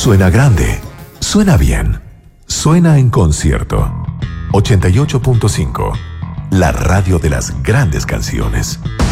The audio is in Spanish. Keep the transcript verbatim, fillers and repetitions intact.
Suena grande, suena bien, suena en concierto. ochenta y ocho punto cinco, la radio de las grandes canciones.